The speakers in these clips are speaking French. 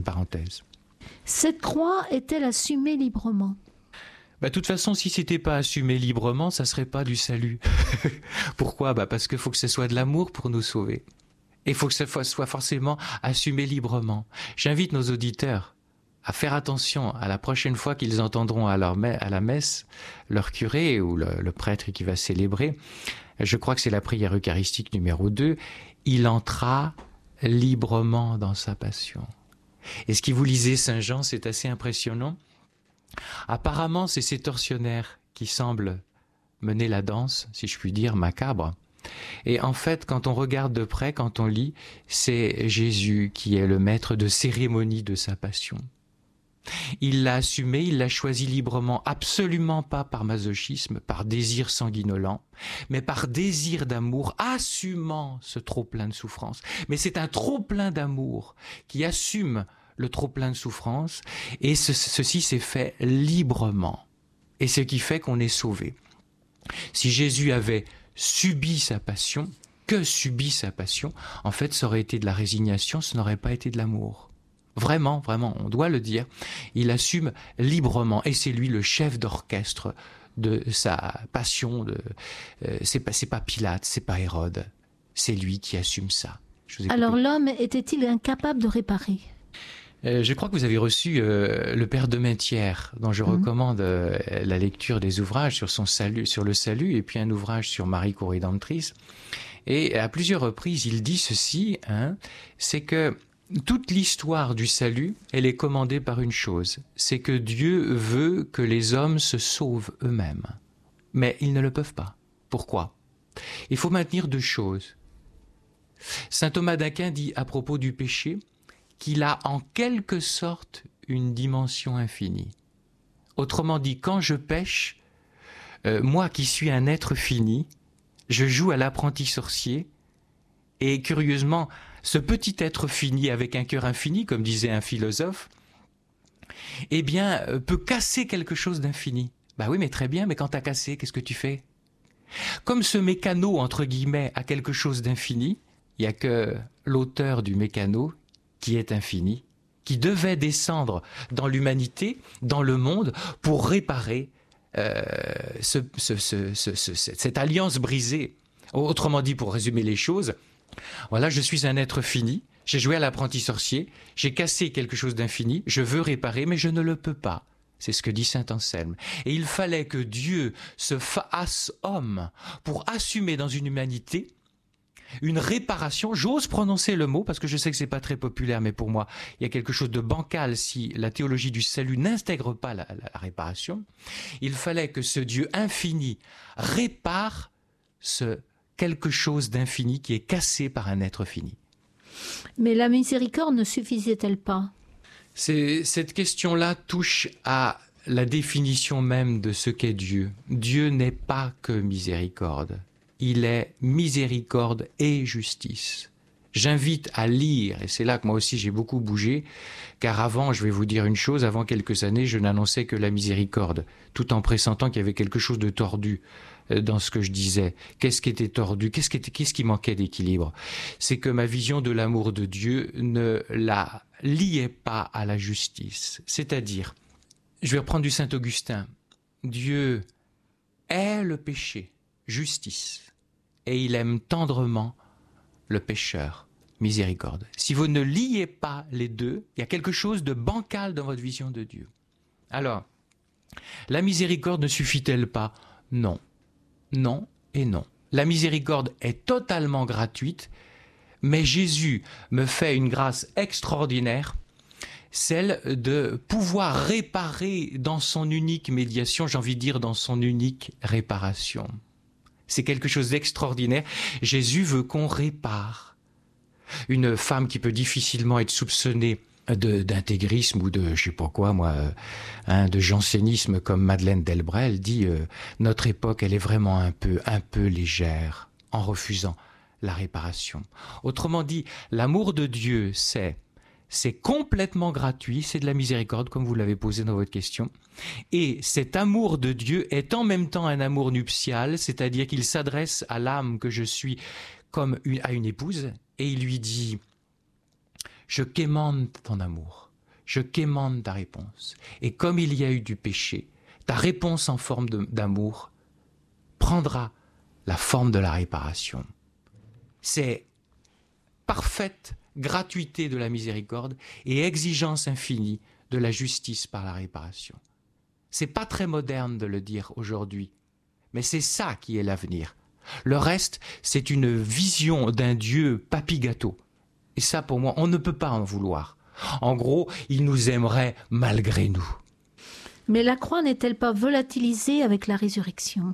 Parenthèse. Cette croix est-elle assumée librement ? De toute façon, si c'était pas assumé librement, ça serait pas du salut. Pourquoi ? Parce qu'il faut que ce soit de l'amour pour nous sauver. Et il faut que ça soit forcément assumé librement. J'invite nos auditeurs à faire attention à la prochaine fois qu'ils entendront à la messe leur curé ou le prêtre qui va célébrer. Je crois que c'est la prière eucharistique numéro 2. Il entra librement dans sa passion. Et ce qui vous lisez Saint Jean, c'est assez impressionnant. Apparemment, c'est ces tortionnaires qui semblent mener la danse, si je puis dire, macabre. Et en fait, quand on regarde de près, quand on lit, c'est Jésus qui est le maître de cérémonie de sa passion. Il l'a assumé, il l'a choisi librement, absolument pas par masochisme, par désir sanguinolent, mais par désir d'amour, assumant ce trop-plein de souffrance. Mais c'est un trop-plein d'amour qui assume le trop-plein de souffrance, et ceci s'est fait librement. Et ce qui fait qu'on est sauvé. Si Jésus avait subi sa passion, en fait, ça aurait été de la résignation, ce n'aurait pas été de l'amour. Vraiment, vraiment, on doit le dire. Il assume librement, et c'est lui le chef d'orchestre de sa passion. C'est pas Pilate, c'est pas Hérode, c'est lui qui assume ça. Alors l'homme était-il incapable de réparer ? Je crois que vous avez reçu le Père de Mainthière, dont je recommande la lecture des ouvrages sur le salut, et puis un ouvrage sur Marie Corrédentrice. Et à plusieurs reprises, il dit ceci, c'est que toute l'histoire du salut, elle est commandée par une chose, c'est que Dieu veut que les hommes se sauvent eux-mêmes. Mais ils ne le peuvent pas. Pourquoi ? Il faut maintenir deux choses. Saint Thomas d'Aquin dit à propos du péché qu'il a en quelque sorte une dimension infinie. Autrement dit, quand je pêche, moi qui suis un être fini, je joue à l'apprenti sorcier, et curieusement, ce petit être fini avec un cœur infini, comme disait un philosophe, eh bien, peut casser quelque chose d'infini. Oui, mais très bien, mais quand t'as cassé, qu'est-ce que tu fais ? Comme ce mécano, entre guillemets, a quelque chose d'infini, il n'y a que l'auteur du mécano qui est infini, qui devait descendre dans l'humanité, dans le monde, pour réparer cette alliance brisée. Autrement dit, pour résumer les choses, voilà, je suis un être fini, j'ai joué à l'apprenti sorcier, j'ai cassé quelque chose d'infini, je veux réparer, mais je ne le peux pas. C'est ce que dit saint Anselme. Et il fallait que Dieu se fasse homme pour assumer dans une humanité une réparation. J'ose prononcer le mot parce que je sais que c'est pas très populaire, mais pour moi, il y a quelque chose de bancal si la théologie du salut n'intègre pas la réparation. Il fallait que ce Dieu infini répare ce quelque chose d'infini qui est cassé par un être fini. Mais la miséricorde ne suffisait-elle pas ? Cette question-là touche à la définition même de ce qu'est Dieu. Dieu n'est pas que miséricorde. Il est miséricorde et justice. J'invite à lire, et c'est là que moi aussi j'ai beaucoup bougé, car avant, je vais vous dire une chose, avant quelques années, je n'annonçais que la miséricorde, tout en pressentant qu'il y avait quelque chose de tordu dans ce que je disais. Qu'est-ce qui était tordu ? Qu'est-ce qui manquait d'équilibre ? C'est que ma vision de l'amour de Dieu ne la liait pas à la justice. C'est-à-dire, je vais reprendre du Saint-Augustin, Dieu est le péché, justice, et il aime tendrement le pécheur, miséricorde. Si vous ne liez pas les deux, il y a quelque chose de bancal dans votre vision de Dieu. Alors, la miséricorde ne suffit-elle pas ? Non. Non et non. La miséricorde est totalement gratuite, mais Jésus me fait une grâce extraordinaire, celle de pouvoir réparer dans son unique médiation, j'ai envie de dire dans son unique réparation. C'est quelque chose d'extraordinaire. Jésus veut qu'on répare. Une femme qui peut difficilement être soupçonnée d'intégrisme ou de, je sais pas quoi, moi, de jansénisme comme Madeleine Delbray, elle dit notre époque, elle est vraiment un peu légère en refusant la réparation. Autrement dit, l'amour de Dieu, c'est complètement gratuit, c'est de la miséricorde, comme vous l'avez posé dans votre question. Et cet amour de Dieu est en même temps un amour nuptial, c'est-à-dire qu'il s'adresse à l'âme que je suis comme à une épouse, et il lui dit « Je quémande ton amour, je quémande ta réponse. Et comme il y a eu du péché, ta réponse en forme d'amour prendra la forme de la réparation. C'est parfaite gratuité de la miséricorde et exigence infinie de la justice par la réparation. C'est pas très moderne de le dire aujourd'hui, mais c'est ça qui est l'avenir. Le reste, c'est une vision d'un Dieu papy-gâteau. Et ça, pour moi, on ne peut pas en vouloir. En gros, il nous aimerait malgré nous. Mais la croix n'est-elle pas volatilisée avec la résurrection?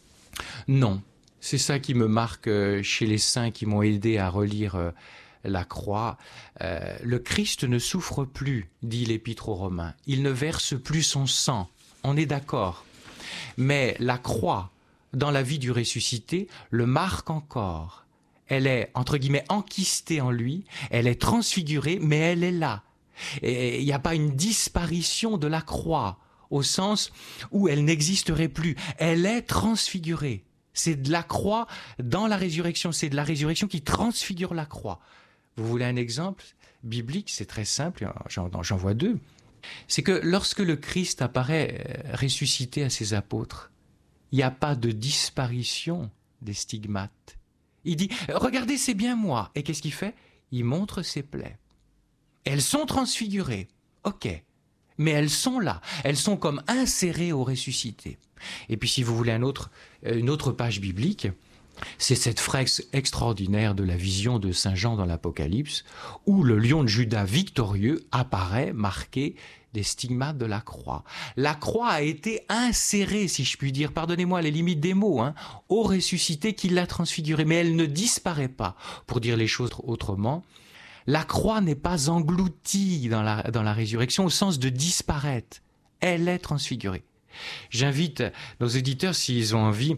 Non, c'est ça qui me marque chez les saints qui m'ont aidé à relire la croix. Le Christ ne souffre plus, dit l'Épître aux Romains. Il ne verse plus son sang. On est d'accord. Mais la croix, dans la vie du ressuscité, le marque encore. Elle est, entre guillemets, enquistée en lui, elle est transfigurée, mais elle est là. Et il n'y a pas une disparition de la croix, au sens où elle n'existerait plus. Elle est transfigurée. C'est de la croix dans la résurrection, c'est de la résurrection qui transfigure la croix. Vous voulez un exemple biblique? C'est très simple, j'en vois deux. C'est que lorsque le Christ apparaît ressuscité à ses apôtres, il n'y a pas de disparition des stigmates. Il dit « Regardez, c'est bien moi ». Et qu'est-ce qu'il fait? Il montre ses plaies. Elles sont transfigurées, ok, mais elles sont là. Elles sont comme insérées au ressuscité. Et puis si vous voulez une autre page biblique, c'est cette fresque extraordinaire de la vision de Saint Jean dans l'Apocalypse, où le lion de Juda victorieux apparaît marqué des stigmates de la croix. La croix a été insérée, si je puis dire, pardonnez-moi les limites des mots, au ressuscité qui l'a transfiguré, mais elle ne disparaît pas. Pour dire les choses autrement, la croix n'est pas engloutie dans la résurrection au sens de disparaître. Elle est transfigurée. J'invite nos éditeurs, s'ils ont envie,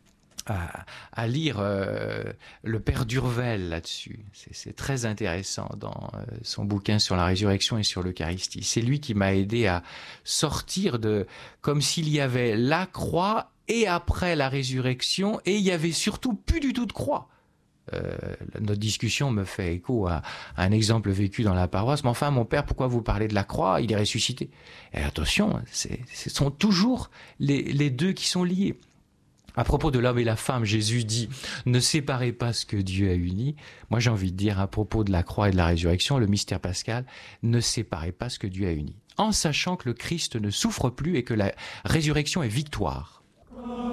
à lire le père Durvel là-dessus. C'est très intéressant dans son bouquin sur la résurrection et sur l'Eucharistie. C'est lui qui m'a aidé à sortir comme s'il y avait la croix et après la résurrection, et il y avait surtout plus du tout de croix. Notre discussion me fait écho à un exemple vécu dans la paroisse. Mais enfin, mon père, pourquoi vous parlez de la croix? Il est ressuscité. Et attention, ce sont toujours les deux qui sont liés. À propos de l'homme et la femme, Jésus dit « Ne séparez pas ce que Dieu a uni ». Moi, j'ai envie de dire à propos de la croix et de la résurrection, le mystère pascal, ne séparez pas ce que Dieu a uni. En sachant que le Christ ne souffre plus et que la résurrection est victoire.